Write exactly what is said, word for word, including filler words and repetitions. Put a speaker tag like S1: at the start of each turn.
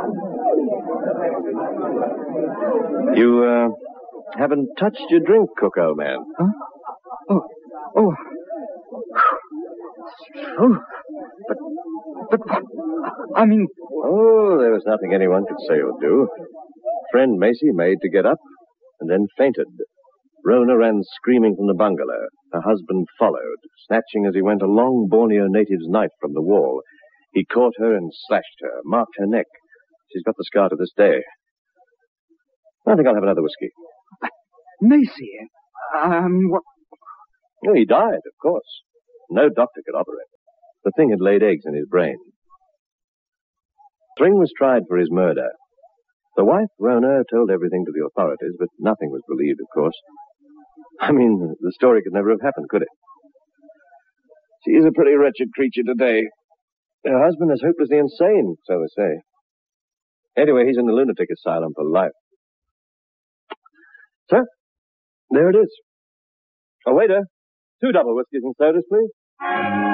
S1: You, uh, haven't touched your drink, Cook, old man.
S2: Huh? Oh, oh. Oh, but, but what? I mean...
S1: Oh, there was nothing anyone could say or do. Friend Macy made to get up, and then fainted. Rona ran screaming from the bungalow. Her husband followed, snatching as he went a long Borneo native's knife from the wall. He caught her and slashed her, marked her neck. She's got the scar to this day. I think I'll have another whiskey.
S2: Macy? I mean, what...
S1: Oh, he died, of course. No doctor could operate. The thing had laid eggs in his brain. Thring was tried for his murder. The wife, Rona, told everything to the authorities, but nothing was believed, of course. I mean, the story could never have happened, could it? She is a pretty wretched creature today. Her husband is hopelessly insane, so they say. Anyway, he's in the lunatic asylum for life. So, there it is. Oh, waiter, two double whiskeys and sodas, please.